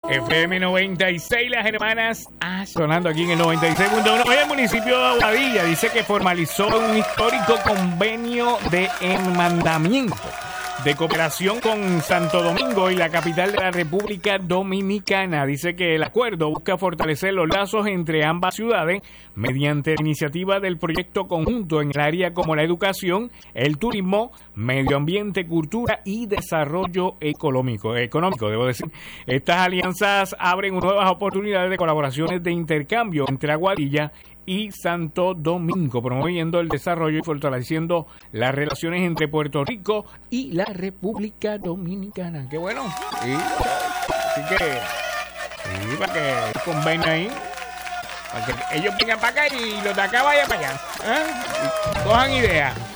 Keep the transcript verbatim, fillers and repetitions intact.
F M noventa y seis, Las Hermanas, ah, sonando aquí en el noventa y seis punto uno. Hoy el municipio de Aguadilla dice que formalizó un histórico convenio de enmandamiento de cooperación con Santo Domingo y la capital de la República Dominicana. Dice que el acuerdo busca fortalecer los lazos entre ambas ciudades mediante la iniciativa del proyecto conjunto en el área como la educación, el turismo, medio ambiente, cultura y desarrollo económico. Económico, debo decir. Estas alianzas abren nuevas oportunidades de colaboraciones de intercambio entre Aguadilla y Santo Domingo, promoviendo el desarrollo y fortaleciendo las relaciones entre Puerto Rico y la República Dominicana. ¡Qué bueno! Sí, así que, sí, para que convengan ahí, para que ellos vengan para acá y los de acá vayan para allá. ¿Eh? Cojan ideas.